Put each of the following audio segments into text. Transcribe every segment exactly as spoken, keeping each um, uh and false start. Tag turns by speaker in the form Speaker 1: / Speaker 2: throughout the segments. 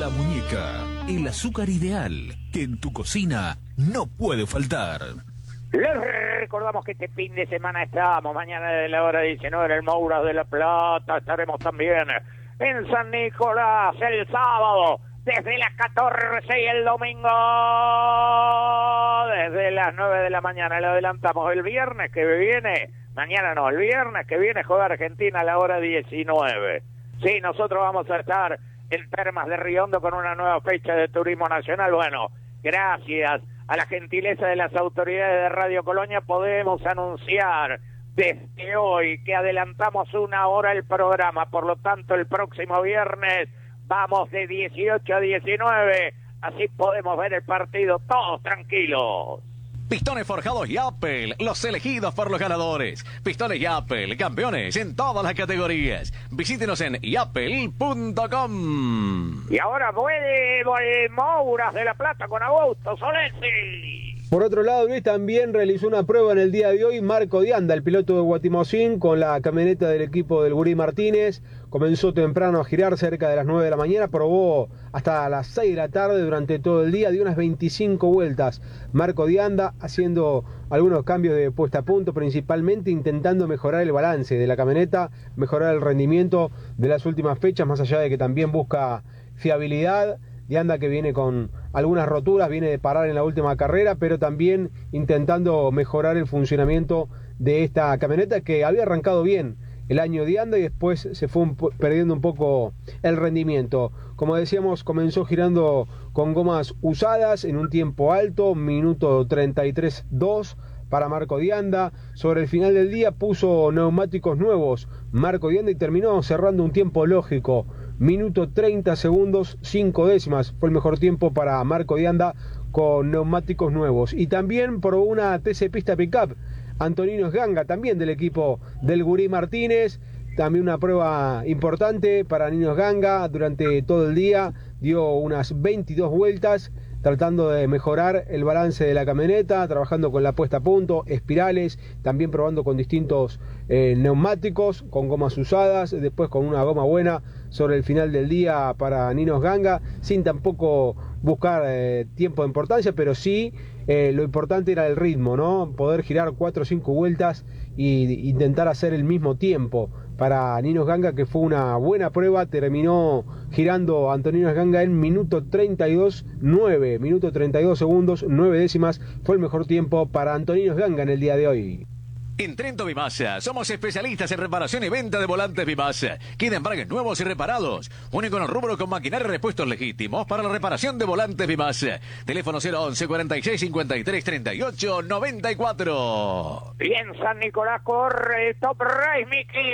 Speaker 1: La Muñeca, el azúcar ideal que en tu cocina no puede faltar.
Speaker 2: Les recordamos que este fin de semana estamos, mañana de la hora diecinueve en el Mouras de la Plata, estaremos también en San Nicolás el sábado, desde las catorce y el domingo desde las nueve de la mañana. Lo adelantamos el viernes que viene, mañana no, el viernes que viene juega Argentina a la hora diecinueve. Sí, nosotros vamos a estar en Termas de Riondo con una nueva fecha de turismo nacional. Bueno, gracias a la gentileza de las autoridades de Radio Colonia podemos anunciar desde hoy que adelantamos una hora el programa, por lo tanto el próximo viernes vamos de dieciocho a diecinueve, así podemos ver el partido todos tranquilos.
Speaker 3: Pistones Forjados Yapel, los elegidos por los ganadores. Pistones Yapel, campeones en todas las categorías. Visítenos en yapel punto com.
Speaker 2: Y ahora vuelve el Mouras de la Plata con Augusto Solesi.
Speaker 4: Por otro lado, Luis, también realizó una prueba en el día de hoy Marco Dianda, el piloto de Guatimozín, con la camioneta del equipo del Gurí Martínez. Comenzó temprano a girar cerca de las nueve de la mañana, probó hasta las seis de la tarde durante todo el día, dio unas veinticinco vueltas. Marco Dianda haciendo algunos cambios de puesta a punto, principalmente intentando mejorar el balance de la camioneta, mejorar el rendimiento de las últimas fechas, más allá de que también busca fiabilidad. Dianda, que viene con algunas roturas, viene de parar en la última carrera, pero también intentando mejorar el funcionamiento de esta camioneta que había arrancado bien el año de Dianda y después se fue un, perdiendo un poco el rendimiento. Como decíamos, comenzó girando con gomas usadas en un tiempo alto, minuto treinta y tres dos para Marco Dianda. Sobre el final del día puso neumáticos nuevos Marco Dianda y terminó cerrando un tiempo lógico, minuto treinta segundos cinco décimas, fue el mejor tiempo para Marco Dianda con neumáticos nuevos. Y también por una T C Pista Pickup Antonino Ganga, también del equipo del Gurí Martínez, también una prueba importante para Niños Ganga. Durante todo el día dio unas veintidós vueltas tratando de mejorar el balance de la camioneta, trabajando con la puesta a punto, espirales, también probando con distintos eh, neumáticos, con gomas usadas, después con una goma buena sobre el final del día para Ninos Ganga, sin tampoco buscar eh, tiempo de importancia, pero sí eh, lo importante era el ritmo, ¿no? Poder girar cuatro o cinco vueltas e intentar hacer el mismo tiempo para Ninos Ganga, que fue una buena prueba. Terminó girando Antonino Ganga en minuto treinta y dos nueve, minuto treinta y dos segundos nueve décimas, fue el mejor tiempo para Antonino Ganga en el día de hoy.
Speaker 3: En Trento Vimasa, somos especialistas en reparación y venta de volantes Vimasa. Quieren embragues nuevos y reparados. Único en el rubro con maquinaria y repuestos legítimos para la reparación de volantes Vimasa. Teléfono cero once cuarenta y seis cincuenta y tres treinta y ocho noventa y cuatro.
Speaker 2: Y en San Nicolás corre el Top Race,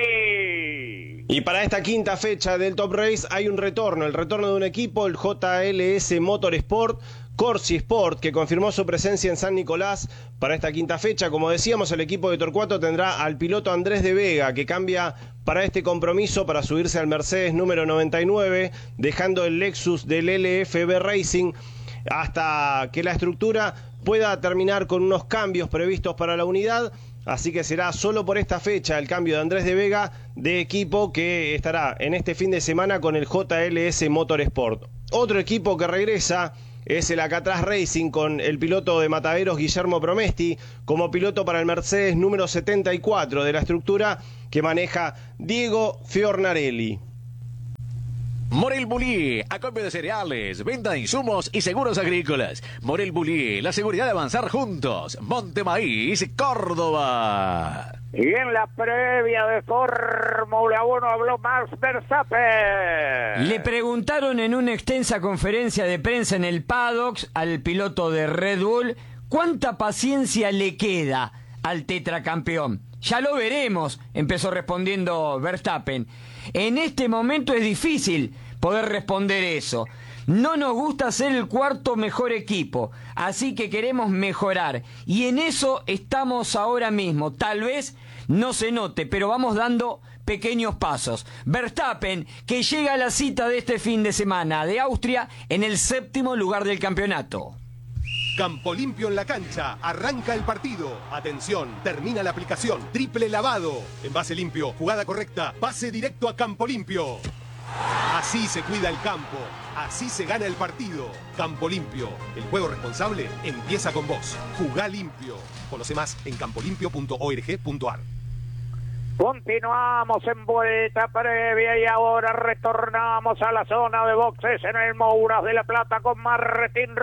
Speaker 2: Miki.
Speaker 5: Y para esta quinta fecha del Top Race hay un retorno, el retorno de un equipo, el J L S Motorsport, Corsi Sport, que confirmó su presencia en San Nicolás para esta quinta fecha. Como decíamos, el equipo de Torcuato tendrá al piloto Andrés de Vega, que cambia para este compromiso para subirse al Mercedes número noventa y nueve, dejando el Lexus del L F B Racing hasta que la estructura pueda terminar con unos cambios previstos para la unidad. Así que será solo por esta fecha el cambio de Andrés de Vega de equipo, que estará en este fin de semana con el J L S Motorsport. Otro equipo que regresa es el Alcatraz Racing, con el piloto de Mataderos Guillermo Promesti como piloto para el Mercedes número setenta y cuatro de la estructura que maneja Diego Fiornarelli.
Speaker 3: Morel Bullier, acopio de cereales, venta de insumos y seguros agrícolas. Morel Bullier, la seguridad de avanzar juntos. Monte Maíz, Córdoba.
Speaker 2: Y en la previa de Fórmula uno habló Max Verstappen.
Speaker 6: Le preguntaron en una extensa conferencia de prensa en el paddock al piloto de Red Bull cuánta paciencia le queda al tetracampeón. Ya lo veremos, empezó respondiendo Verstappen. En este momento es difícil poder responder eso. No nos gusta ser el cuarto mejor equipo, así que queremos mejorar. Y en eso estamos ahora mismo. Tal vez no se note, pero vamos dando pequeños pasos. Verstappen, que llega a la cita de este fin de semana de Austria en el séptimo lugar del campeonato.
Speaker 7: Campo limpio en la cancha, arranca el partido. Atención, termina la aplicación. Triple lavado. Envase limpio, jugada correcta, pase directo a Campo Limpio. Así se cuida el campo, así se gana el partido. Campo Limpio, el juego responsable empieza con vos. Jugá limpio. Conoce más en campolimpio punto org punto ar.
Speaker 2: Continuamos en vuelta previa y ahora retornamos a la zona de boxes en el Mouras de la Plata con Martín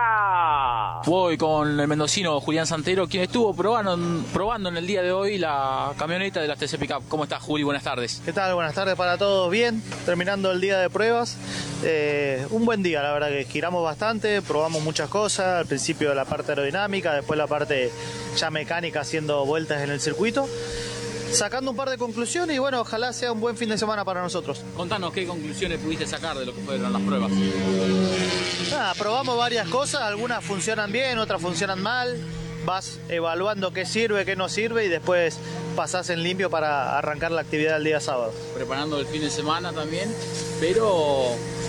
Speaker 2: Rojas.
Speaker 8: Voy con el mendocino Julián Santero, quien estuvo probando, probando en el día de hoy la camioneta de la T C Pickup. ¿Cómo estás, Juli? Buenas tardes.
Speaker 9: ¿Qué tal? Buenas tardes para todos. Bien, terminando el día de pruebas. Eh, un buen día, la verdad que giramos bastante, probamos muchas cosas. Al principio la parte aerodinámica, después la parte ya mecánica haciendo vueltas en el circuito. Sacando un par de conclusiones y bueno, ojalá sea un buen fin de semana para nosotros.
Speaker 8: Contanos qué conclusiones pudiste sacar de lo que fueron las pruebas.
Speaker 9: Nada, probamos varias cosas, algunas funcionan bien, otras funcionan mal. Vas evaluando qué sirve, qué no sirve y después pasás en limpio para arrancar la actividad el día sábado.
Speaker 8: Preparando el fin de semana también, pero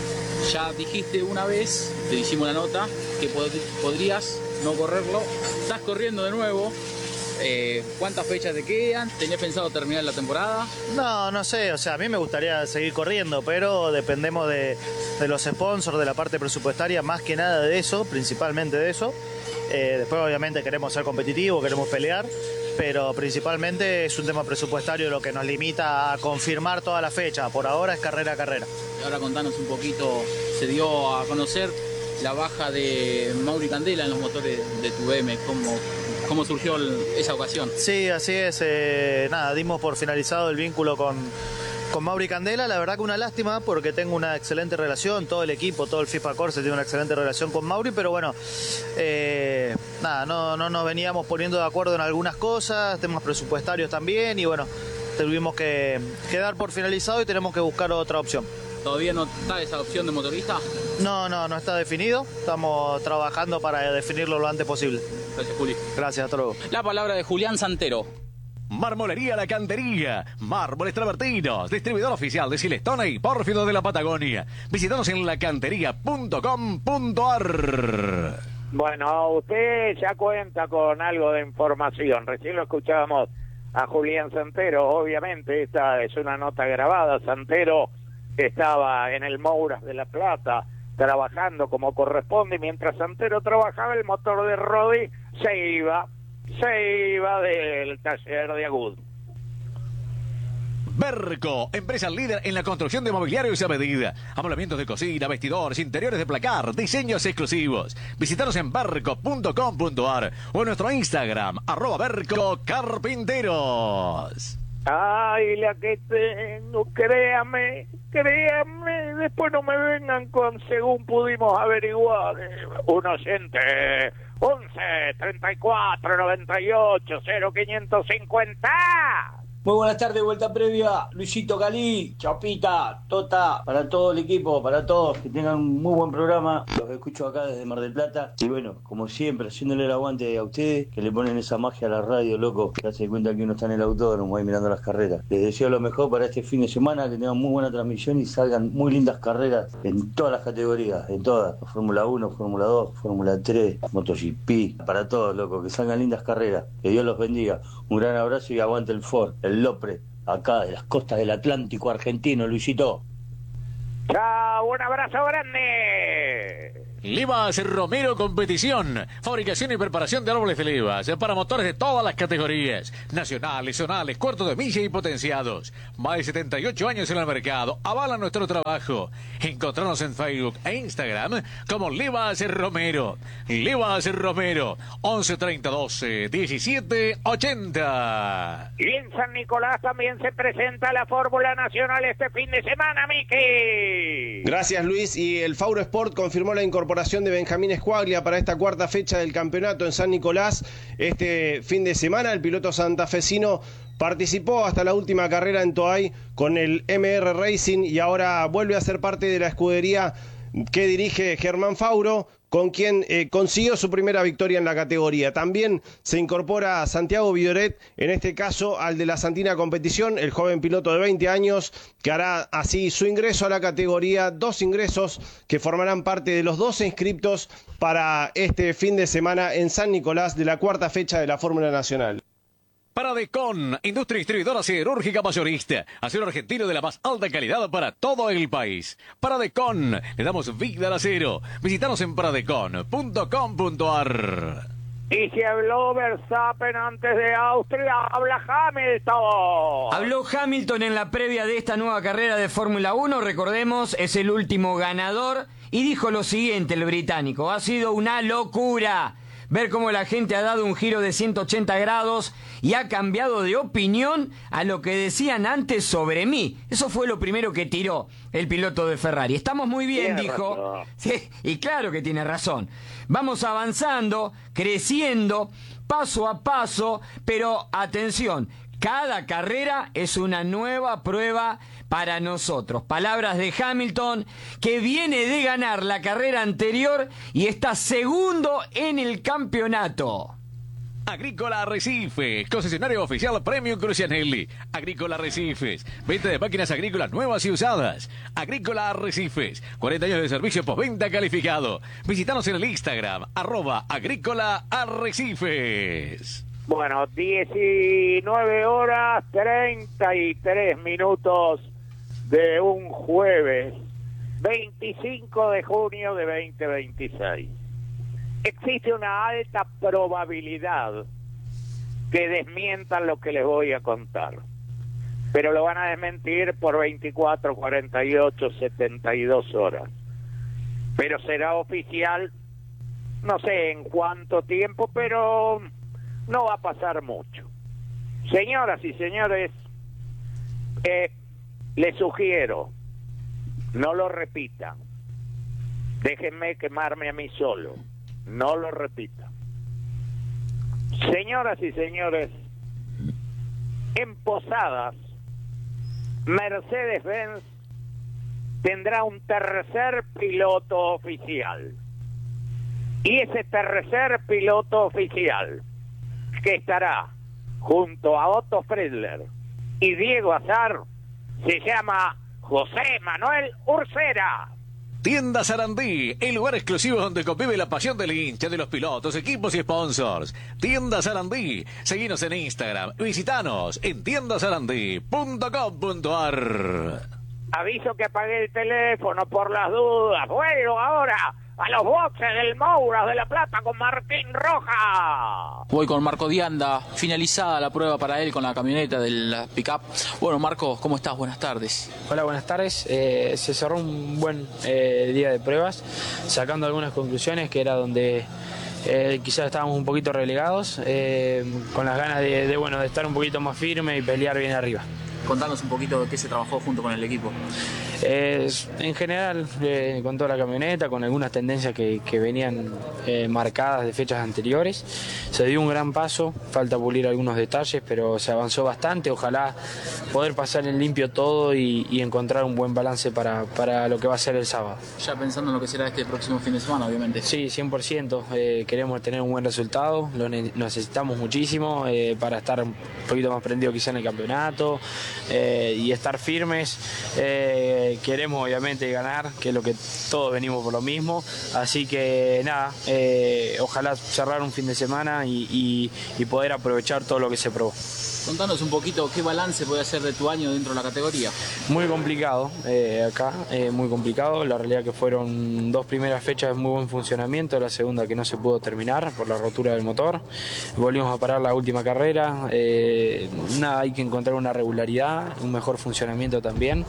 Speaker 8: ya dijiste una vez, te hicimos una nota, que pod- podrías no correrlo. Estás corriendo de nuevo. Eh, ¿Cuántas fechas te quedan? ¿Tenías pensado terminar la temporada?
Speaker 9: No, no sé, o sea, a mí me gustaría seguir corriendo, pero dependemos de, de los sponsors, de la parte presupuestaria, más que nada de eso, principalmente de eso. Eh, después obviamente queremos ser competitivos, queremos pelear, pero principalmente es un tema presupuestario lo que nos limita a confirmar toda la fecha. Por ahora es carrera a carrera.
Speaker 8: Y ahora contanos un poquito, se dio a conocer la baja de Mauri Candela en los motores de tu B M, ¿cómo, cómo surgió el, esa ocasión?
Speaker 9: Sí, así es, eh, nada, dimos por finalizado el vínculo con, con Mauri Candela. La verdad que una lástima porque tengo una excelente relación, todo el equipo, todo el FIFA Corse tiene una excelente relación con Mauri, pero bueno, eh, nada, no, no nos veníamos poniendo de acuerdo en algunas cosas, temas presupuestarios también y bueno, tuvimos que, que dar por finalizado y tenemos que buscar otra opción.
Speaker 8: ¿Todavía no está esa opción de motorista?
Speaker 9: No, no, no está definido. Estamos trabajando para definirlo lo antes posible.
Speaker 8: Gracias, Juli.
Speaker 9: Gracias, hasta luego.
Speaker 8: La palabra de Julián Santero.
Speaker 3: Marmolería La Cantería, Mármoles Travertinos, distribuidor oficial de Silestona y Pórfido de la Patagonia. Visítanos en la cantería punto com punto ar.
Speaker 2: Bueno, usted ya cuenta con algo de información. Recién lo escuchábamos a Julián Santero. Obviamente esta es una nota grabada. Santero estaba en el Mouras de la Plata trabajando como corresponde y mientras Santero trabajaba el motor de Rodi se iba, se iba del taller de Agud.
Speaker 3: Berco, empresa líder en la construcción de mobiliarios a medida. Amoblamientos de cocina, vestidores, interiores de placar, diseños exclusivos. Visítanos en berco punto com punto ar o en nuestro Instagram, arroba Berco Carpinteros.
Speaker 2: Ay, la que tengo, créame, créame, después no me vengan con según pudimos averiguar. Un oyente, once, treinta y cuatro, noventa y ocho, cero, quinientos cincuenta.
Speaker 10: Muy buenas tardes, vuelta previa, Luisito Calí, Chapita, Tota, para todo el equipo, para todos, que tengan un muy buen programa, los escucho acá desde Mar del Plata, y bueno, como siempre, haciéndole el aguante a ustedes, que le ponen esa magia a la radio, loco, que hace cuenta que uno está en el autódromo ahí mirando las carreras. Les deseo lo mejor para este fin de semana, que tengan muy buena transmisión y salgan muy lindas carreras en todas las categorías, en todas, Fórmula uno, Fórmula dos, Fórmula tres, MotoGP, para todos, loco, que salgan lindas carreras, que Dios los bendiga, un gran abrazo y aguante el Ford, el Lopre, acá de las costas del Atlántico argentino, Luisito.
Speaker 2: Chao, un abrazo grande.
Speaker 3: Livas Romero Competición, fabricación y preparación de árboles de levas para motores de todas las categorías, nacionales, zonales, cuartos de milla y potenciados. Más de setenta y ocho años en el mercado, avalan nuestro trabajo. Encontrarnos en Facebook e Instagram como Livas Romero. Livas Romero, once treinta doce diecisiete ochenta.
Speaker 2: Y en San Nicolás también se presenta la Fórmula Nacional este fin de semana, Miki.
Speaker 5: Gracias, Luis. Y el Fauro Sport confirmó la incorporación de Benjamín Escuaglia para esta cuarta fecha del campeonato en San Nicolás. Este fin de semana el piloto santafesino participó hasta la última carrera en Toay con el M R Racing y ahora vuelve a ser parte de la escudería que dirige Germán Fauro, con quien eh, consiguió su primera victoria en la categoría. También se incorpora Santiago Vidoret, en este caso al de la Santina Competición, el joven piloto de veinte años, que hará así su ingreso a la categoría, dos ingresos que formarán parte de los doce inscriptos para este fin de semana en San Nicolás de la cuarta fecha de la Fórmula Nacional.
Speaker 3: Paradecon, industria distribuidora siderúrgica mayorista. Acero argentino de la más alta calidad para todo el país. Paradecon, le damos vida al acero. Visítanos en paradecon punto com punto ar.
Speaker 2: Y si habló Verstappen antes de Austria, habla Hamilton.
Speaker 6: Habló Hamilton en la previa de esta nueva carrera de Fórmula uno. Recordemos, es el último ganador. Y dijo lo siguiente el británico: ha sido una locura ver cómo la gente ha dado un giro de ciento ochenta grados y ha cambiado de opinión a lo que decían antes sobre mí. Eso fue lo primero que tiró el piloto de Ferrari. Estamos muy bien,
Speaker 2: Tiene
Speaker 6: dijo.
Speaker 2: razón.
Speaker 6: Sí, y claro que tiene razón. Vamos avanzando, creciendo, paso a paso, pero atención, cada carrera es una nueva prueba para nosotros. Palabras de Hamilton, que viene de ganar la carrera anterior y está segundo en el campeonato.
Speaker 3: Agrícola Arrecifes, concesionario oficial Premium Crucianelli. Agrícola Arrecifes, venta de máquinas agrícolas nuevas y usadas. Agrícola Arrecifes, cuarenta años de servicio postventa calificado. Visítanos en el Instagram, arroba Agrícola Arrecifes.
Speaker 2: Bueno, diecinueve horas treinta y tres minutos de un jueves, veinticinco de junio de veinte veintiséis. Existe una alta probabilidad que desmientan lo que les voy a contar, pero lo van a desmentir por veinticuatro, cuarenta y ocho, setenta y dos horas. Pero será oficial, no sé en cuánto tiempo, pero no va a pasar mucho. Señoras y señores, eh, les sugiero, no lo repitan. Déjenme quemarme a mí solo. No lo repita. Señoras y señores, en Posadas, Mercedes-Benz tendrá un tercer piloto oficial. Y ese tercer piloto oficial, que estará junto a Otto Friedler y Diego Azar, se llama José Manuel Ursera.
Speaker 3: Tienda Sarandí, el lugar exclusivo donde convive la pasión del hincha, de los pilotos, equipos y sponsors. Tienda Sarandí, seguinos en Instagram, visitanos en tienda sarandí punto com punto ar.
Speaker 2: Aviso que apagué el teléfono por las dudas. Vuelvo ahora a los boxes del Mouras de La Plata con Martín Rojas.
Speaker 8: Voy con Marco Dianda, finalizada la prueba para él con la camioneta de la pick-up. Bueno, Marco, ¿cómo estás? Buenas tardes.
Speaker 11: Hola, buenas tardes. Eh, se cerró un buen eh, día de pruebas, sacando algunas conclusiones que era donde eh, quizás estábamos un poquito relegados, eh, con las ganas de, de, bueno, de estar un poquito más firme y pelear bien arriba.
Speaker 8: Contanos un poquito de qué se trabajó junto con el equipo.
Speaker 11: Eh, en general, eh, con toda la camioneta, con algunas tendencias que, que venían eh, marcadas de fechas anteriores. Se dio un gran paso, falta pulir algunos detalles, pero se avanzó bastante. Ojalá poder pasar en limpio todo y, y encontrar un buen balance para, para lo que va a ser el sábado.
Speaker 8: Ya pensando en lo que será este próximo fin de semana, obviamente.
Speaker 11: Sí, cien por ciento. Eh, queremos tener un buen resultado, lo ne- necesitamos muchísimo eh, para estar un poquito más prendido quizá en el campeonato eh, y estar firmes. Eh, Queremos obviamente ganar, que es lo que todos venimos por lo mismo, así que nada, eh, ojalá cerrar un fin de semana y, y, y poder aprovechar todo lo que se probó.
Speaker 8: Contanos un poquito qué balance puede hacer de tu año dentro de la categoría.
Speaker 11: Muy complicado eh, acá, eh, muy complicado. La realidad que fueron dos primeras fechas de muy buen funcionamiento, la segunda que no se pudo terminar por la rotura del motor. Volvimos a parar la última carrera. Eh, nada, hay que encontrar una regularidad, un mejor funcionamiento también.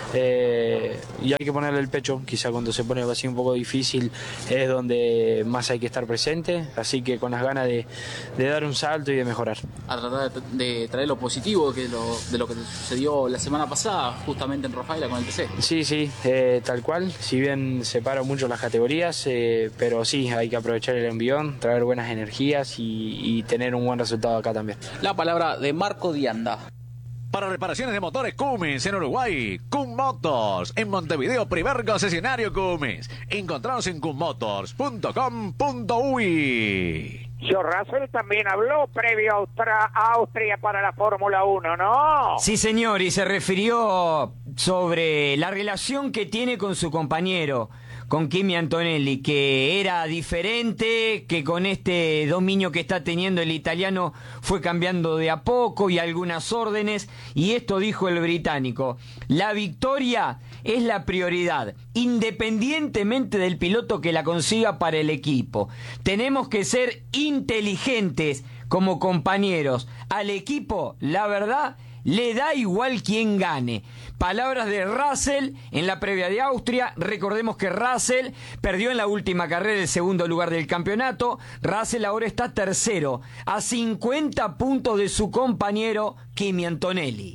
Speaker 11: Eh, y hay que ponerle el pecho, quizá cuando se pone así un poco difícil es donde más hay que estar presente. Así que con las ganas de, de dar un salto y de mejorar.
Speaker 8: A tratar de traer lo positivo que lo, de lo que sucedió la semana pasada, justamente en Rafaela con el T C.
Speaker 11: Sí, sí, eh, tal cual. Si bien separo mucho las categorías, eh, pero sí, hay que aprovechar el envión, traer buenas energías y, y tener un buen resultado acá también.
Speaker 8: La palabra de Marco Dianda.
Speaker 3: Para reparaciones de motores Cummins en Uruguay, Cum Motors. En Montevideo, primer concesionario Cummins. Encontranos en cum motors punto com punto uy.
Speaker 2: Yo Russell también habló previo a Austra- a Austria para la Fórmula uno, ¿no?
Speaker 6: Sí, señor, y se refirió sobre la relación que tiene con su compañero, con Kimi Antonelli, que era diferente, que con este dominio que está teniendo el italiano fue cambiando de a poco y algunas órdenes, y esto dijo el británico: la victoria es la prioridad, independientemente del piloto que la consiga para el equipo. Tenemos que ser inteligentes como compañeros. Al equipo, la verdad, le da igual quién gane. Palabras de Russell en la previa de Austria. Recordemos que Russell perdió en la última carrera el segundo lugar del campeonato. Russell ahora está tercero, a cincuenta puntos de su compañero Kimi Antonelli.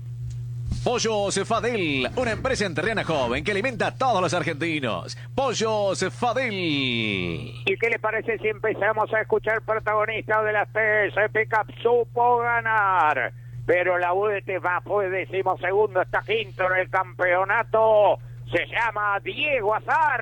Speaker 3: Pollos Fadel, una empresa enterrana joven que alimenta a todos los argentinos. Pollos Fadel.
Speaker 2: ¿Y qué le parece si empezamos a escuchar protagonistas de las T S Pickup? Supo ganar, pero la U D T va, fue decimosegundo, está quinto en el campeonato. Se llama Diego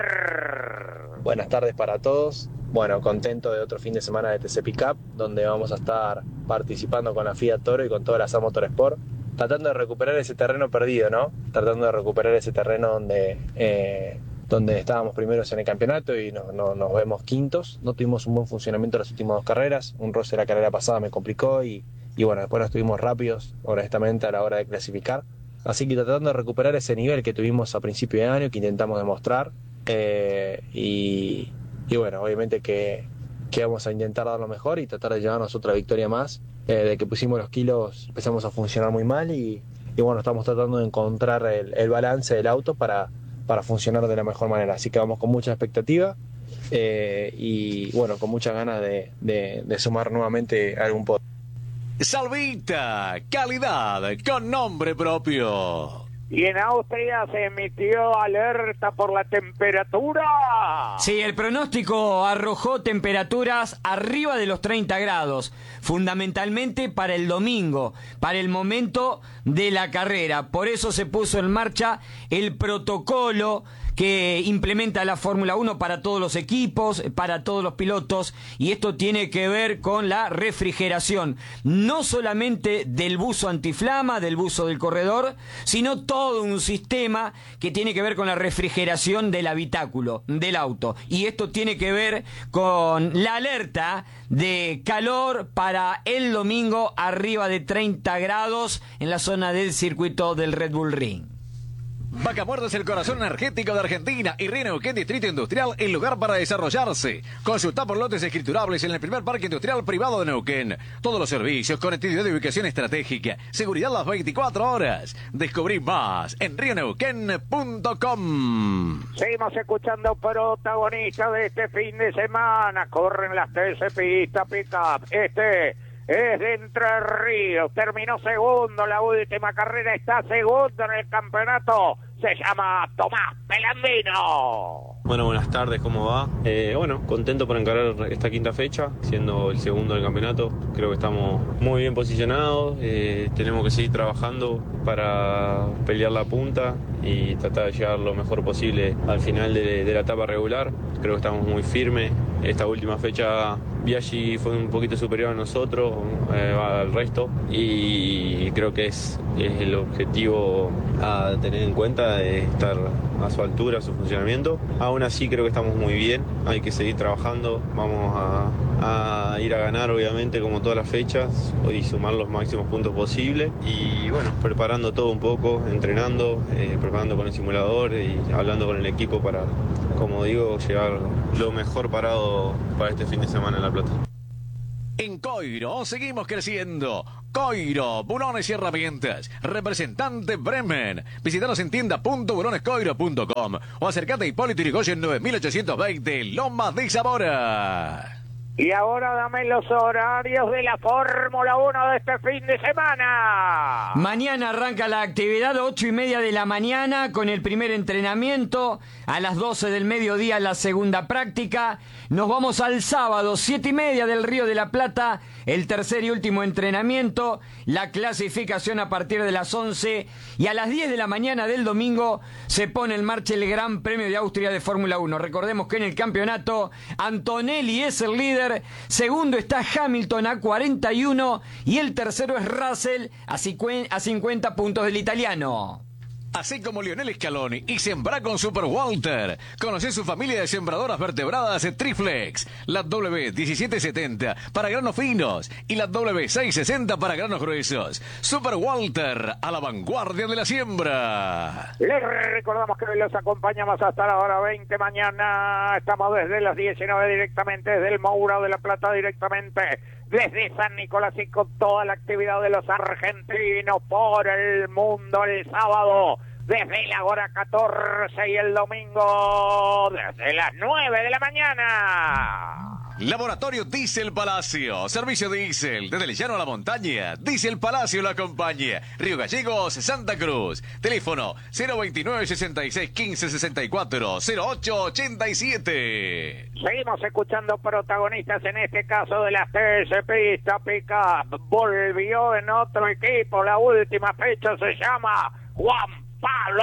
Speaker 2: Azar.
Speaker 12: Buenas tardes para todos. Bueno, contento de otro fin de semana de T C Pickup, donde vamos a estar participando con la Fiat Toro y con toda la S A Motorsport, tratando de recuperar ese terreno perdido, ¿no? Tratando de recuperar ese terreno donde, eh, donde estábamos primeros en el campeonato y no, no, nos vemos quintos. No tuvimos un buen funcionamiento en las últimas dos carreras. Un roce la carrera pasada me complicó y, y bueno, después no estuvimos rápidos, honestamente, a la hora de clasificar. Así que tratando de recuperar ese nivel que tuvimos a principio de año, que intentamos demostrar. Eh, y, y bueno, obviamente que, que vamos a intentar dar lo mejor y tratar de llevarnos otra victoria más. Eh, de que pusimos los kilos empezamos a funcionar muy mal y, y bueno, estamos tratando de encontrar el, el balance del auto para, para funcionar de la mejor manera. Así que vamos con mucha expectativa eh, y bueno, con muchas ganas de, de, de sumar nuevamente algún podio.
Speaker 3: Salvita, calidad con nombre propio.
Speaker 2: Y en Austria se emitió alerta por la temperatura.
Speaker 6: Sí, el pronóstico arrojó temperaturas arriba de los treinta grados, fundamentalmente para el domingo, para el momento de la carrera. Por eso se puso en marcha el protocolo que implementa la Fórmula uno para todos los equipos, para todos los pilotos, y esto tiene que ver con la refrigeración, no solamente del buzo antiflama, del buzo del corredor, sino todo un sistema que tiene que ver con la refrigeración del habitáculo, del auto, y esto tiene que ver con la alerta de calor para el domingo arriba de treinta grados en la zona del circuito del Red Bull Ring.
Speaker 3: Vaca Muerta es el corazón energético de Argentina y Río Neuquén Distrito Industrial, el lugar para desarrollarse. Consulta por lotes escriturables en el primer parque industrial privado de Neuquén. Todos los servicios, conectividad de ubicación estratégica, seguridad las veinticuatro horas. Descubrí más en río neuquén punto com.
Speaker 2: Seguimos escuchando protagonistas de este fin de semana. Corren las T S Pista Pickup. Este es de Entre Ríos, terminó segundo, la última carrera está segundo en el campeonato, se llama Tomás Pelandino.
Speaker 13: Bueno, buenas tardes, ¿cómo va? Eh, bueno, contento por encarar esta quinta fecha, siendo el segundo del campeonato. Creo que estamos muy bien posicionados, eh, tenemos que seguir trabajando para pelear la punta y tratar de llegar lo mejor posible al final de, de la etapa regular. Creo que estamos muy firmes. Esta última fecha Biaggi fue un poquito superior a nosotros, eh, al resto, y creo que es, es el objetivo a tener en cuenta, de estar a su altura, a su funcionamiento. Aún así creo que estamos muy bien, hay que seguir trabajando, vamos a, a ir a ganar obviamente como todas las fechas y sumar los máximos puntos posibles y bueno, preparando todo un poco, entrenando, eh, preparando con el simulador y hablando con el equipo para, como digo, llegar lo mejor parado para este fin de semana en La Plata.
Speaker 3: En Coiro seguimos creciendo. Coiro, bulones y herramientas. Representante Bremen. Visítanos en tienda punto bulones coiro punto com o acércate a Hipólito Yrigoyen nueve mil ochocientos veinte, Lomas de Zamora.
Speaker 2: Y ahora dame los horarios de la Fórmula uno de este fin de semana.
Speaker 6: Mañana arranca la actividad, ocho y media de la mañana, con el primer entrenamiento. A las doce del mediodía la segunda práctica. Nos vamos al sábado, siete y media del Río de la Plata, el tercer y último entrenamiento. La clasificación a partir de las once. Y a las diez de la mañana del domingo se pone en marcha el Gran Premio de Austria de Fórmula uno. Recordemos que en el campeonato Antonelli es el líder Schumacher, segundo está Hamilton a cuarenta y uno y el tercero es Russell a cincuenta puntos del italiano.
Speaker 3: Así como Lionel Scaloni y sembra con Super Walter. Conoce su familia de sembradoras vertebradas Triflex. La W diecisiete setenta para granos finos y la W seiscientos sesenta para granos gruesos. Super Walter, a la vanguardia de la siembra.
Speaker 2: Les recordamos que los acompañamos hasta la hora veinte mañana. Estamos desde las diecinueve directamente, desde el Moura de la Plata directamente, desde San Nicolás y con toda la actividad de los argentinos por el mundo el sábado, desde la hora catorce y el domingo desde las nueve de la mañana.
Speaker 3: Laboratorio Diesel Palacio, servicio diésel, desde el llano a la montaña. Diesel Palacio lo acompaña. Río Gallegos, Santa Cruz. Teléfono cero veintinueve, sesenta y seis, quince, sesenta y cuatro, cero ocho ochenta y siete.
Speaker 2: Seguimos escuchando protagonistas, en este caso de las T S Pista Pickup. Volvió en otro equipo, la última fecha se llama Juan Pablo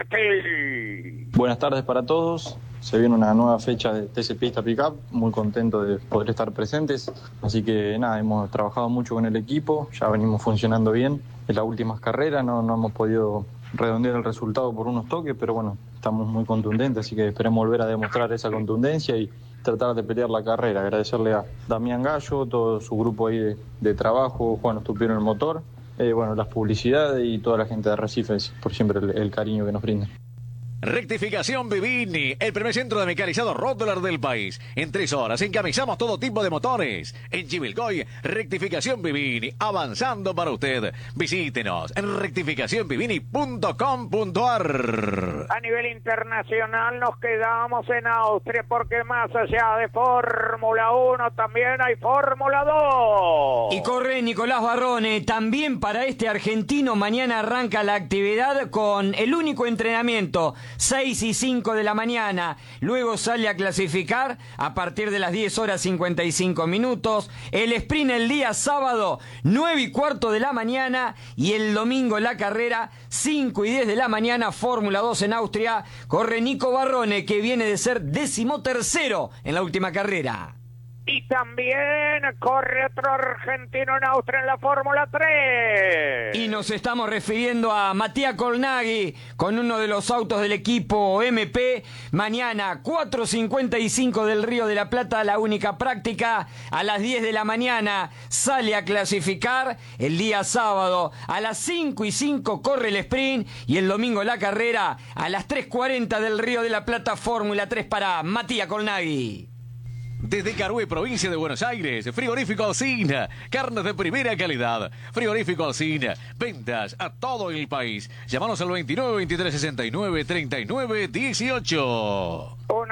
Speaker 2: Alberti.
Speaker 14: Buenas tardes para todos. Se viene una nueva fecha de T S Pista Pickup, muy contento de poder estar presentes. Así que nada, hemos trabajado mucho con el equipo, ya venimos funcionando bien. En las últimas carreras no, no hemos podido redondear el resultado por unos toques, pero bueno, estamos muy contundentes, así que esperemos volver a demostrar esa contundencia y tratar de pelear la carrera. Agradecerle a Damián Gallo, todo su grupo ahí de, de trabajo, Juan Estupieron el motor, eh, bueno, las publicidades y toda la gente de Arrecifes por siempre el, el cariño que nos brindan.
Speaker 3: Rectificación Vivini, el primer centro de mecanizado Rottler del país. En tres horas encamisamos todo tipo de motores. En Chivilcoy, Rectificación Vivini, avanzando para usted. Visítenos en rectificación vivini punto com punto a r.
Speaker 2: A nivel internacional nos quedamos en Austria porque más allá de Fórmula uno también hay Fórmula dos.
Speaker 6: Y corre Nicolás Barrone, también para este argentino mañana arranca la actividad con el único entrenamiento. seis y cinco de la mañana, luego sale a clasificar a partir de las diez horas cincuenta y cinco minutos, el sprint el día sábado nueve y cuarto de la mañana y el domingo la carrera cinco y diez de la mañana, Fórmula dos en Austria, corre Nico Barrone que viene de ser decimotercero en la última carrera.
Speaker 2: Y también corre otro argentino en Austria en la Fórmula tres.
Speaker 6: Y nos estamos refiriendo a Mattia Colnaghi con uno de los autos del equipo M P. Mañana cuatro cincuenta y cinco del Río de la Plata, la única práctica. A las diez de la mañana sale a clasificar. El día sábado a las cinco y cinco corre el sprint. Y el domingo la carrera a las tres cuarenta del Río de la Plata, Fórmula tres para Mattia Colnaghi.
Speaker 3: Desde Carué, provincia de Buenos Aires, Frigorífico Alsina, carnes de primera calidad. Frigorífico Alsina, ventas a todo el país. Llámanos al veintinueve, veintitrés, sesenta y nueve, treinta y nueve, dieciocho.
Speaker 2: Un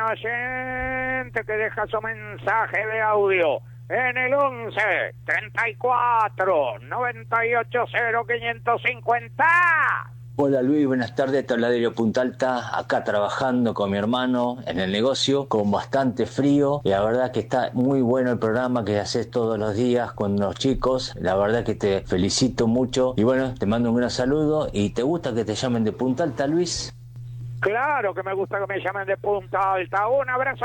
Speaker 2: oyente que deja su mensaje de audio en el once, treinta y cuatro, noventa y ocho, cero, quinientos cincuenta.
Speaker 10: Hola Luis, buenas tardes, Tabladero Punta Alta, acá trabajando con mi hermano en el negocio, con bastante frío, y la verdad que está muy bueno el programa que haces todos los días con los chicos, la verdad que te felicito mucho, y bueno, te mando un gran saludo, y ¿te gusta que te llamen de Punta Alta, Luis?
Speaker 2: Claro que me gusta que me llamen de Punta Alta. Un abrazo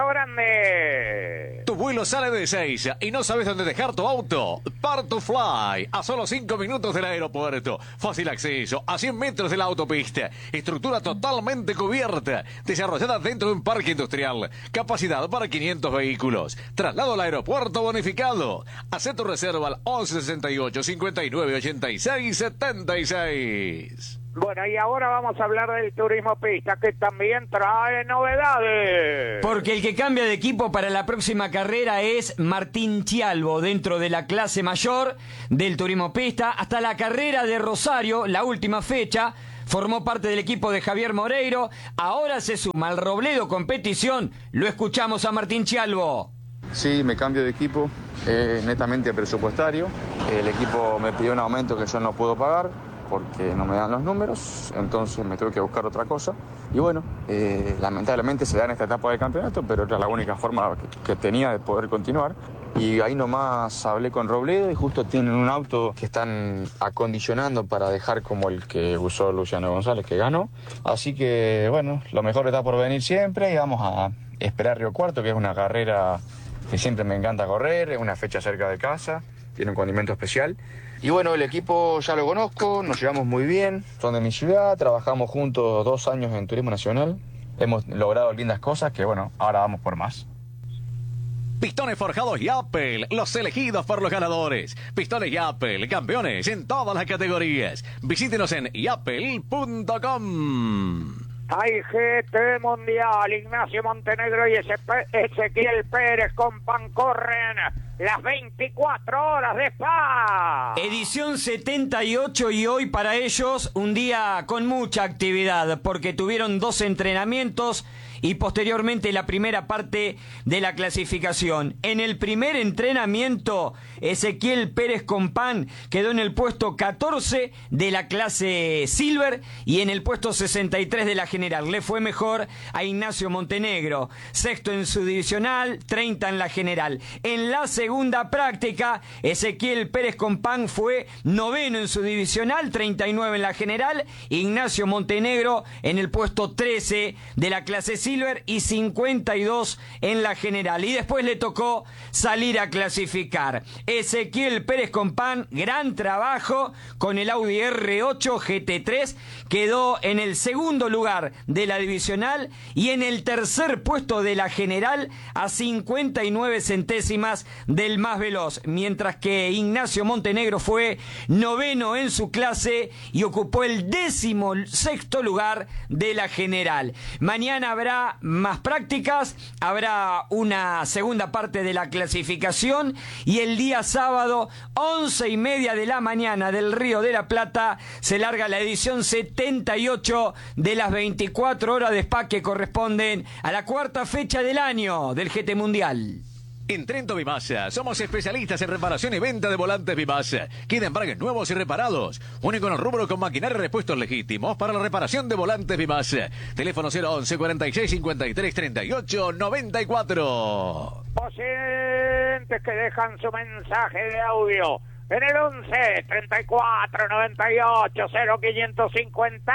Speaker 2: grande.
Speaker 3: Tu vuelo sale de Ezeiza y no sabes dónde dejar tu auto. Part to Fly, a solo cinco minutos del aeropuerto. Fácil acceso, a cien metros de la autopista. Estructura totalmente cubierta, desarrollada dentro de un parque industrial. Capacidad para quinientos vehículos. Traslado al aeropuerto bonificado. Haz tu reserva al once sesenta y ocho, cincuenta y nueve, ochenta y seis, setenta y seis.
Speaker 2: Bueno, y ahora vamos a hablar del turismo pista, que también trae novedades.
Speaker 6: Porque el que cambia de equipo para la próxima carrera es Martín Chialvo, dentro de la clase mayor del turismo pista. Hasta la carrera de Rosario, la última fecha, formó parte del equipo de Javier Moreiro. Ahora se suma al Robledo Competición. Lo escuchamos a Martín Chialvo.
Speaker 15: Sí, me cambio de equipo, eh, netamente presupuestario. El equipo me pidió un aumento que yo no puedo pagar, porque no me dan los números, entonces me tuve que buscar otra cosa. Y bueno, eh, lamentablemente se da en esta etapa del campeonato, pero era la única forma que, que tenía de poder continuar. Y ahí nomás hablé con Robledo y justo tienen un auto que están acondicionando para dejar como el que usó Luciano González, que ganó. Así que bueno, lo mejor está por venir siempre y vamos a esperar Río Cuarto, que es una carrera que siempre me encanta correr, es una fecha cerca de casa, tiene un condimento especial. Y bueno, el equipo ya lo conozco, nos llevamos muy bien, son de mi ciudad, trabajamos juntos dos años en Turismo Nacional, hemos logrado lindas cosas que bueno, ahora vamos por más.
Speaker 3: Pistones Forjados Yapel, los elegidos por los ganadores. Pistones Yapel, campeones en todas las categorías. Visítenos en yapel punto com.
Speaker 2: Hay G T Mundial, Ignacio Montenegro y Ezequiel Pérez Compán corren las veinticuatro horas de Spa.
Speaker 6: Edición setenta y ocho y hoy para ellos un día con mucha actividad porque tuvieron dos entrenamientos y posteriormente la primera parte de la clasificación. En el primer entrenamiento, Ezequiel Pérez Compán quedó en el puesto catorce de la clase Silver y en el puesto sesenta y tres de la general. Le fue mejor a Ignacio Montenegro, sexto en su divisional, treinta en la general. En la segunda práctica, Ezequiel Pérez Compán fue noveno en su divisional, treinta y nueve en la general. Ignacio Montenegro en el puesto trece de la clase Silver y cincuenta y dos en la general. Y después le tocó salir a clasificar. Ezequiel Pérez Compán, gran trabajo con el Audi R ocho G T tres, quedó en el segundo lugar de la divisional y en el tercer puesto de la general a cincuenta y nueve centésimas del más veloz, mientras que Ignacio Montenegro fue noveno en su clase y ocupó el décimo sexto lugar de la general. Mañana habrá más prácticas, habrá una segunda parte de la clasificación y el día sábado, once y media de la mañana del Río de la Plata, se larga la edición setenta y ocho de las veinticuatro horas de Spa que corresponden a la cuarta fecha del año del G T Mundial.
Speaker 3: En Trento Vimasa, somos especialistas en reparación y venta de volantes Vimasa. Quieren embragues nuevos y reparados. Único en el rubro con maquinaria y repuestos legítimos para la reparación de volantes Vimasa. Teléfono cero once cuarenta y seis cincuenta y tres treinta y ocho noventa y cuatro.
Speaker 2: Oyentes que dejan su mensaje de audio en el once treinta y cuatro noventa y ocho cero quinientos cincuenta.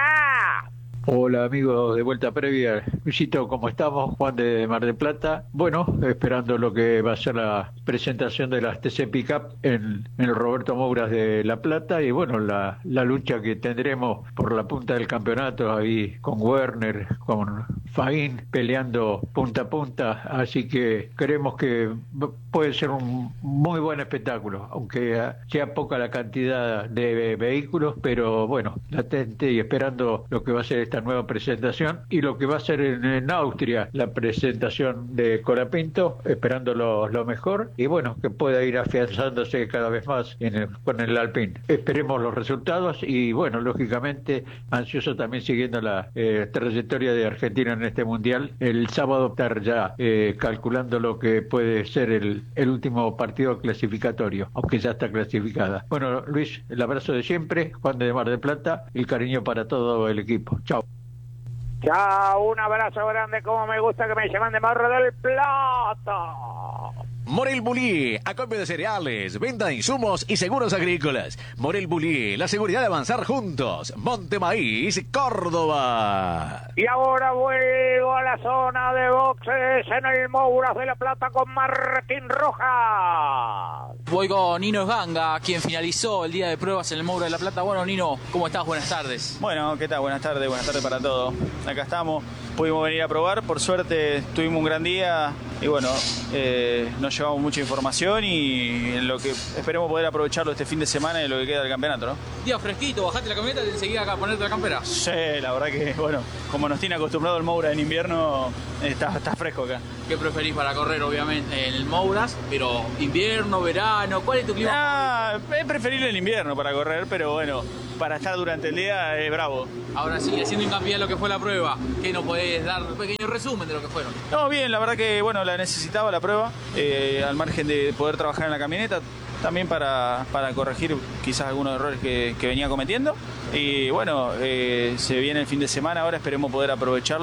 Speaker 16: Hola amigos de Vuelta Previa, Luisito, ¿cómo estamos? Juan de Mar del Plata. Bueno, esperando lo que va a ser la presentación de las T C Pickup en, en el Roberto Mouras de La Plata y bueno, la, la lucha que tendremos por la punta del campeonato ahí con Werner, con Faín peleando punta a punta, así que creemos que puede ser un muy buen espectáculo, aunque sea poca la cantidad de vehículos, pero bueno, latente y esperando lo que va a ser esta nueva presentación y lo que va a ser en, en Austria la presentación de Colapinto, esperando lo, lo mejor y bueno, que pueda ir afianzándose cada vez más en el, con el Alpine. Esperemos los resultados y bueno, lógicamente ansioso también siguiendo la eh, trayectoria de Argentina en este mundial. El sábado estar ya eh, calculando lo que puede ser el, el último partido clasificatorio, aunque ya está clasificada. Bueno, Luis, el abrazo de siempre, Juan de Mar del Plata, el cariño para todo el equipo. Chao.
Speaker 2: Chao, un abrazo grande, como me gusta que me llaman de Mar del Plata.
Speaker 3: Morel Bullier, acopio de cereales, venta de insumos y seguros agrícolas. Morel Bullier, la seguridad de avanzar juntos. Monte Maíz, Córdoba.
Speaker 2: Y ahora vuelvo a la zona de boxes en el Mouras de La Plata con Martín Rojas.
Speaker 8: Voy con Nino Ganga, quien finalizó el día de pruebas en el Mouras de La Plata. Bueno, Nino, ¿cómo estás? Buenas tardes.
Speaker 17: Bueno, ¿qué tal? Buenas tardes, buenas tardes para todos. Acá estamos, pudimos venir a probar, por suerte tuvimos un gran día y bueno, eh, nos llevamos mucha información y en lo que esperemos poder aprovecharlo este fin de semana y lo que queda del campeonato, ¿no?
Speaker 8: Día fresquito, bajaste la camioneta y enseguida acá a ponerte la campera.
Speaker 17: Sí, la verdad que, bueno, como nos tiene acostumbrado el Moura en invierno, está, está fresco acá.
Speaker 8: ¿Qué preferís para correr, obviamente? El Mouras, pero invierno, verano, ¿cuál es tu clima?
Speaker 17: Ah, es preferible el invierno para correr, pero bueno, para estar durante el día es bravo.
Speaker 8: Ahora sí, haciendo hincapié en lo que fue la prueba, ¿qué nos podés dar un pequeño resumen de lo que fueron?
Speaker 17: No, bien, la verdad que, bueno, la necesitaba la prueba, eh, al margen de poder trabajar en la camioneta, también para, para corregir quizás algunos errores que, que venía cometiendo. Y bueno, eh, se viene el fin de semana, ahora esperemos poder aprovecharlo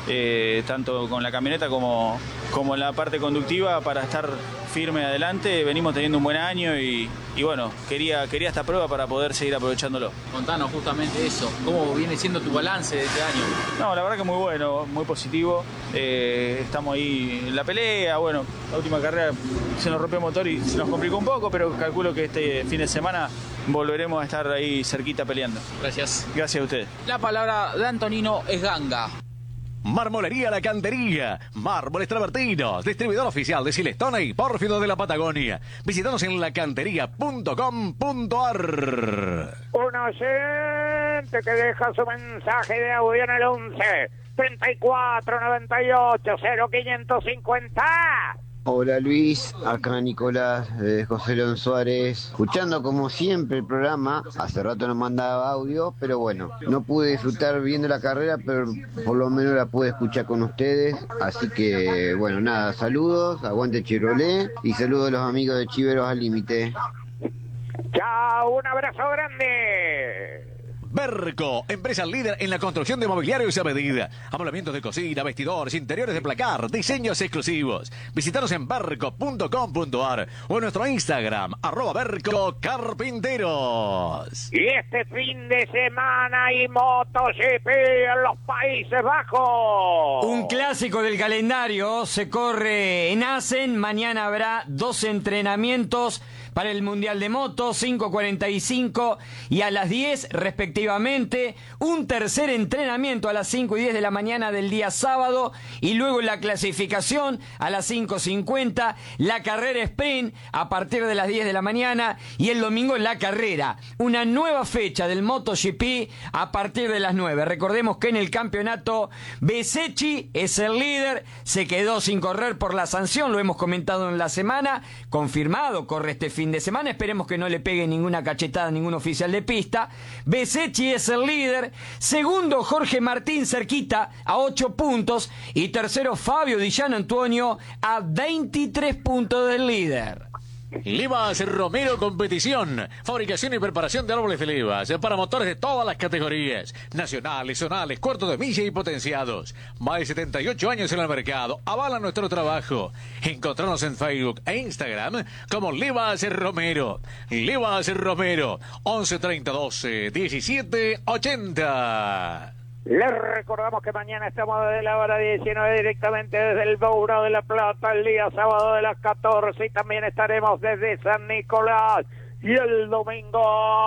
Speaker 17: eh, tanto con la camioneta como, como en la parte conductiva, para estar firme adelante. Venimos teniendo un buen año y, y bueno, quería, quería esta prueba para poder seguir aprovechándolo.
Speaker 8: Contanos justamente eso, ¿cómo viene siendo tu balance de este año?
Speaker 17: No, la verdad que muy bueno, muy positivo. Eh, estamos ahí en la pelea. Bueno, la última carrera se nos rompió el motor y se nos complicó un poco, pero calculo que este fin de semana volveremos a estar ahí cerquita peleando.
Speaker 8: Gracias.
Speaker 17: Gracias a ustedes.
Speaker 8: La palabra de Antonino es ganga.
Speaker 3: Marmolería La Cantería, Mármoles Travertinos, distribuidor oficial de Silestone y Pórfido de la Patagonia. Visítanos en lacantería punto com punto a r.
Speaker 2: Un oyente que deja su mensaje de audio en el once treinta y cuatro noventa y ocho cero quinientos cincuenta.
Speaker 18: Hola Luis, acá Nicolás de José León Suárez, escuchando como siempre el programa. Hace rato no mandaba audio, pero bueno, no pude disfrutar viendo la carrera, pero por lo menos la pude escuchar con ustedes. Así que bueno, nada, saludos, aguante Chevrolet y saludos a los amigos de Chiveros al Límite.
Speaker 2: Chao, un abrazo grande.
Speaker 3: Berco, empresa líder en la construcción de mobiliarios a medida. Amoblamientos de cocina, vestidores, interiores de placar, diseños exclusivos. Visítanos en berco punto com punto a r o en nuestro Instagram, arroba Berco Carpinteros.
Speaker 2: Y este fin de semana hay MotoGP en los Países Bajos.
Speaker 6: Un clásico del calendario se corre en Assen. Mañana habrá dos entrenamientos para el Mundial de Moto, cinco cuarenta y cinco y a las diez respectivamente. Un tercer entrenamiento a las cinco y diez de la mañana del día sábado y luego la clasificación a las cinco cincuenta, la carrera sprint a partir de las diez de la mañana y el domingo la carrera. Una nueva fecha del MotoGP a partir de las nueve. Recordemos que en el campeonato Bezzecchi es el líder, se quedó sin correr por la sanción, lo hemos comentado en la semana, confirmado, corre este fin de semana, esperemos que no le pegue ninguna cachetada a ningún oficial de pista. Bezzecchi es el líder, segundo Jorge Martín cerquita a ocho puntos y tercero Fabio Di Gianantonio a veintitrés puntos del líder.
Speaker 3: Levas Romero Competición, fabricación y preparación de árboles de levas para motores de todas las categorías, nacionales, zonales, cuartos de milla y potenciados. Más de setenta y ocho años en el mercado, avalan nuestro trabajo. Encontrarnos en Facebook e Instagram como Levas Romero. Levas Romero, once treinta doce diecisiete ochenta.
Speaker 2: Les recordamos que mañana estamos desde la hora diecinueve directamente desde el Bouro de la Plata, el día sábado de las catorce, y también estaremos desde San Nicolás y el domingo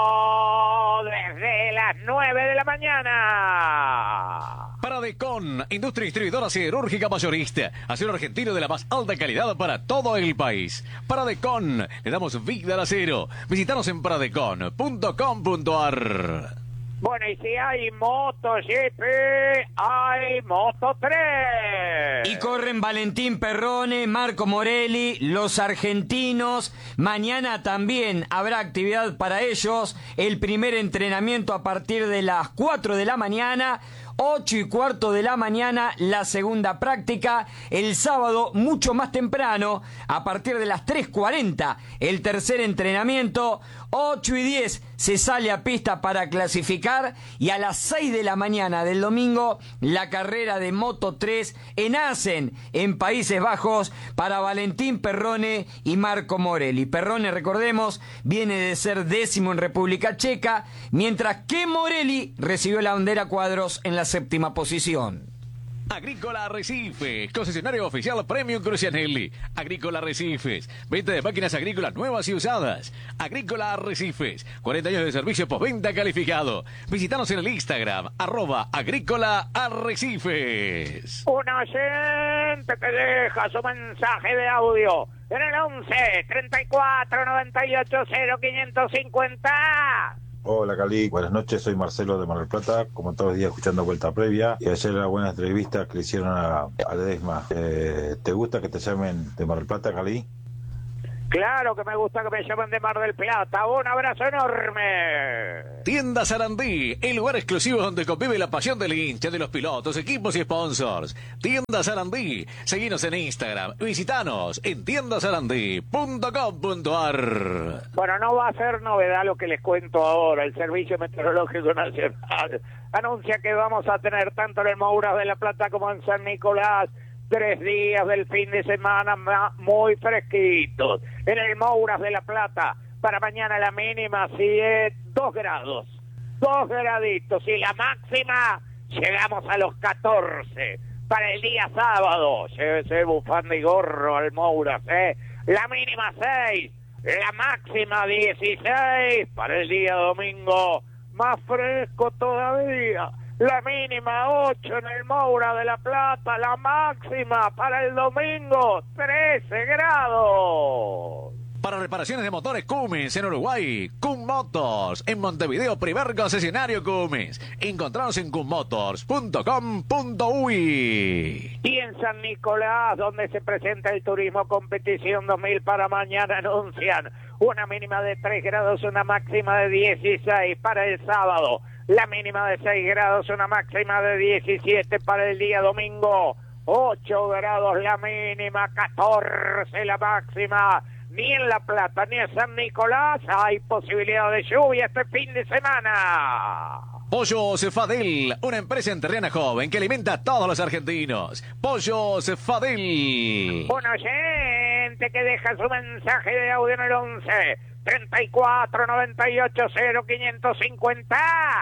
Speaker 2: desde las nueve de la mañana.
Speaker 3: Paradecon, industria distribuidora siderúrgica mayorista, acero argentino de la más alta calidad para todo el país. Paradecon, le damos vida al acero. Visítanos en paradecon punto com punto a r.
Speaker 2: Bueno, y si hay MotoGP, hay Moto tres.
Speaker 6: Y corren Valentín Perrone, Marco Morelli, los argentinos. Mañana también habrá actividad para ellos. El primer entrenamiento a partir de las cuatro de la mañana. ocho y cuarto de la mañana la segunda práctica. El sábado mucho más temprano, a partir de las tres cuarenta, el tercer entrenamiento. ocho y diez se sale a pista para clasificar y a las seis de la mañana del domingo la carrera de Moto tres en Assen, en Países Bajos, para Valentín Perrone y Marco Morelli. Perrone, recordemos, viene de ser décimo en República Checa, mientras que Morelli recibió la bandera cuadros en la séptima posición.
Speaker 3: Agrícola Arrecifes, concesionario oficial Premium Crucianelli. Agrícola Arrecifes, venta de máquinas agrícolas nuevas y usadas. Agrícola Arrecifes, cuarenta años de servicio postventa calificado. Visítanos en el Instagram, arroba Agrícola Arrecifes.
Speaker 2: Un oyente que deja su mensaje de audio en el once treinta y cuatro noventa y ocho cero quinientos cincuenta.
Speaker 19: Hola Cali, buenas noches, soy Marcelo de Mar del Plata, como todos los días escuchando Vuelta Previa, y ayer la buena entrevista que le hicieron a, a Ledesma. Eh, ¿Te gusta que te llamen de Mar del Plata, Cali?
Speaker 2: Claro que me gusta que me llamen de Mar del Plata. Un abrazo enorme.
Speaker 3: Tienda Sarandí, el lugar exclusivo donde convive la pasión del hincha, de los pilotos, equipos y sponsors. Tienda Sarandí, seguinos en Instagram, visitanos en tienda sarandí punto com punto a r.
Speaker 2: Bueno, no va a ser novedad lo que les cuento ahora. El Servicio Meteorológico Nacional anuncia que vamos a tener tanto en el Mouras de la Plata como en San Nicolás tres días del fin de semana muy fresquitos. En el Mouras de la Plata, para mañana la mínima siete, dos grados, dos graditos, y la máxima llegamos a los catorce. Para el día sábado, llévese bufanda y gorro al Mouras, ¿eh? La mínima seis, la máxima dieciséis. Para el día domingo, más fresco todavía. La mínima ocho en el Moura de la Plata, la máxima para el domingo trece grados.
Speaker 3: Para reparaciones de motores Cummins en Uruguay, Cum Motors. En Montevideo, primer concesionario Cummins. Encontranos en cum motors punto com punto u y.
Speaker 2: Y en San Nicolás, donde se presenta el Turismo Competición dos mil para mañana, anuncian una mínima de tres grados, una máxima de dieciséis para el sábado. La mínima de seis grados, una máxima de diecisiete para el día domingo. ocho grados la mínima, catorce la máxima. Ni en La Plata ni en San Nicolás hay posibilidad de lluvia este fin de semana.
Speaker 3: Pollos Fadel, una empresa enterriana joven que alimenta a todos los argentinos. Pollos Fadel.
Speaker 2: Un oyente que deja su mensaje de audio en el once treinta y cuatro noventa y ocho cero quinientos cincuenta.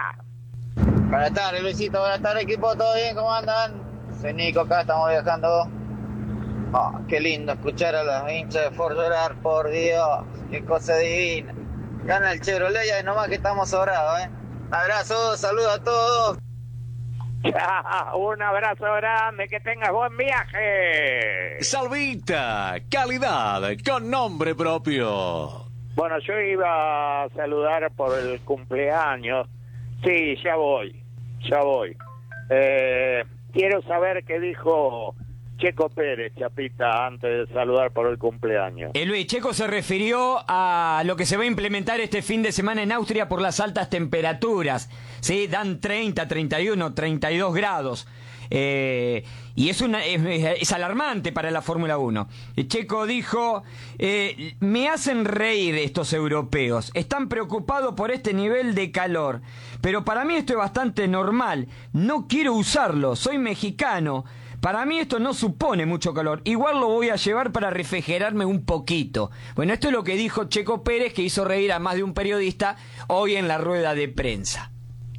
Speaker 20: Buenas tardes, Luisito. Buenas tardes, equipo. ¿Todo bien? ¿Cómo andan? Soy Nico, acá estamos viajando. Oh, qué lindo escuchar a los hinchas de Ford llorar, por Dios. Qué cosa divina. Gana el Chevrolet y nomás que estamos sobrados, ¿eh? Abrazo, saludos a todos.
Speaker 2: Un abrazo grande, que tengas buen viaje.
Speaker 3: Salvita, calidad con nombre propio.
Speaker 2: Bueno, yo iba a saludar por el cumpleaños. Sí, ya voy, ya voy. Eh, quiero saber qué dijo Checo Pérez, Chapita, antes de saludar por el cumpleaños.
Speaker 6: Eh, Luis, Checo se refirió a lo que se va a implementar este fin de semana en Austria por las altas temperaturas. Sí, dan treinta, treinta y uno, treinta y dos grados. Eh, y es, una, es, es alarmante para la Fórmula uno. Checo dijo, eh, me hacen reír estos europeos, están preocupados por este nivel de calor, pero para mí esto es bastante normal, no quiero usarlo, soy mexicano, para mí esto no supone mucho calor, igual lo voy a llevar para refrigerarme un poquito. Bueno, esto es lo que dijo Checo Pérez, que hizo reír a más de un periodista hoy en la rueda de prensa.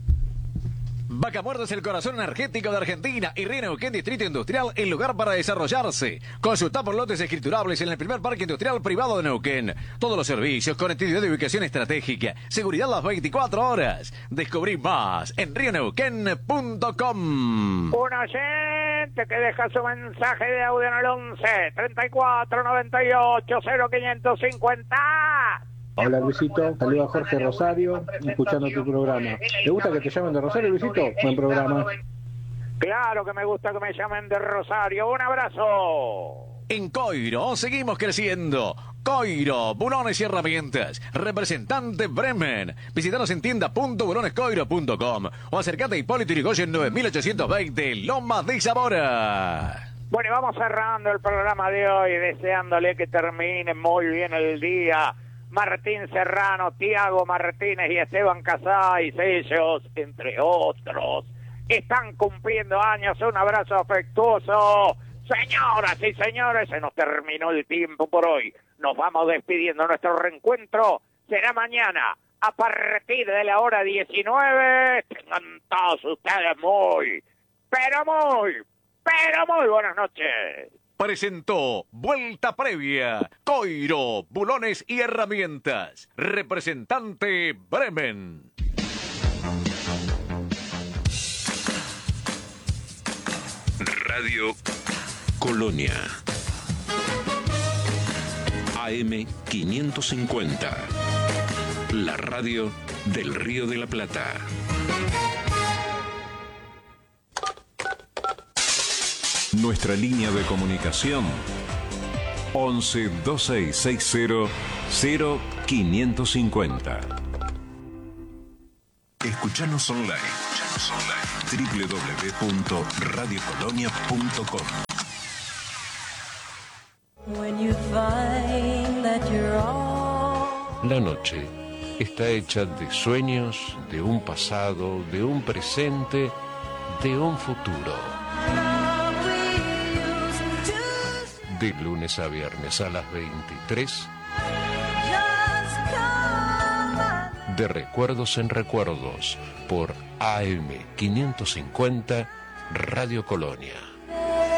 Speaker 3: Vaca Muerta es el corazón energético de Argentina y Río Neuquén Distrito Industrial, el lugar para desarrollarse. Consulta por lotes escriturables en el primer parque industrial privado de Neuquén. Todos los servicios, conectividad de ubicación estratégica, seguridad las veinticuatro horas. Descubrí más en río neuquén punto com.
Speaker 2: Un oyente que deja su mensaje de audio en el once treinta y cuatro noventa y ocho cero quinientos cincuenta.
Speaker 4: Hola Luisito, saludo a Jorge Rosario, escuchando tu programa. ¿Te gusta que te llamen de Rosario, Luisito? Buen programa.
Speaker 2: Claro que me gusta que me llamen de Rosario. Un abrazo.
Speaker 3: En Coiro seguimos creciendo. Coiro, bulones y herramientas. Representante Bremen. Visítanos en tienda punto bulones coiro punto com o acercate a Hipólito Yrigoyen nueve mil ochocientos veinte, Lomas de Zamora.
Speaker 2: Bueno, y vamos cerrando el programa de hoy, deseándole que termine muy bien el día. Martín Serrano, Tiago Martínez y Esteban Casáis, ellos, entre otros, están cumpliendo años. Un abrazo afectuoso. Señoras y señores, se nos terminó el tiempo por hoy. Nos vamos despidiendo. Nuestro reencuentro será mañana a partir de la hora diecinueve. Tengan todos ustedes muy, pero muy, pero muy buenas noches.
Speaker 3: Presentó Vuelta Previa, Coiro, Bulones y Herramientas. Representante Bremen.
Speaker 1: Radio Colonia. A M quinientos cincuenta. La radio del Río de la Plata. Nuestra línea de comunicación once veintiséis sesenta cero quinientos cincuenta. Escuchanos online. Escuchanos online. doble u doble u doble u punto radio colonia punto com. La noche está hecha de sueños, de un pasado, de un presente, de un futuro. De lunes a viernes a las veintitrés. De recuerdos en recuerdos por A M quinientos cincuenta Radio Colonia.